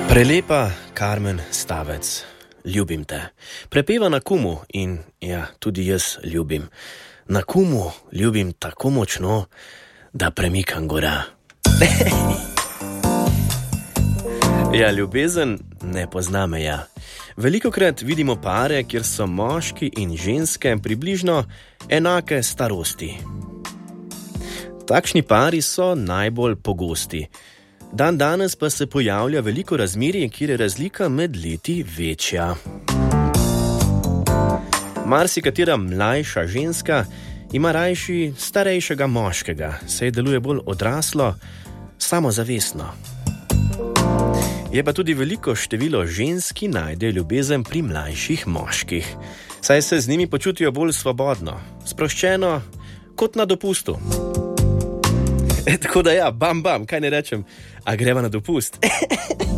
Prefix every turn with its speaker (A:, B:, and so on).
A: Prelepa Karmen Stavec, ljubim te. Prepeva na Kumu in ja, tudi jaz ljubim. Na Kumu ljubim tako močno, da premikam gora. Ja, ljubezen ne pozna meja. Velikokrat vidimo pare, kjer so moški in ženske približno enake starosti. Takšni pari so najbolj pogosti. Dan danes pa se pojavlja veliko razmerij, kjer je razlika med leti večja. Marsikatera mlajša ženska ima rajši starejšega moškega, saj deluje bolj odraslo, samozavestno. Je pa tudi veliko število žensk, ki najde ljubezen pri mlajših moških, saj se z njimi počutijo bolj svobodno, sproščeno, kot na dopustu. Tako da ja, bam, kaj ne rečem, a greva na dopust?